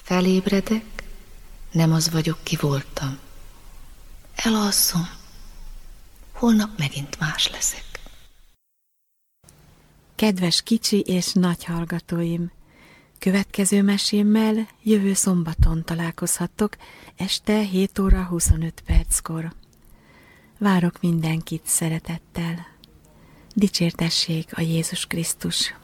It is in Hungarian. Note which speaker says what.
Speaker 1: Felébredek, nem az vagyok, ki voltam. Elalszom, holnap megint más leszek.
Speaker 2: Kedves kicsi és nagy hallgatóim! Következő mesémmel jövő szombaton találkozhattok este 7 óra 25 perckor. Várok mindenkit szeretettel. Dicsértessék a Jézus Krisztus!